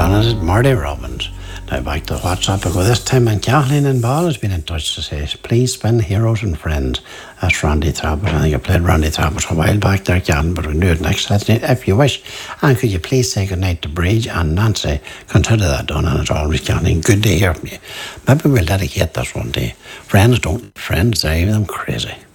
Donna is Marty Robbins. Now back to WhatsApp I go this time, and Kathleen in Ball has been in touch to say, please spin Heroes and Friends. That's Randy Travis. I think I played Randy Travis a while back there, Kathleen, but we'll do it next Saturday if you wish. And could you please say goodnight to Bridge and Nancy? Consider that done, and as always, Kathleen, good to hear from you. Maybe we'll dedicate this one to friends don't friends drive them crazy.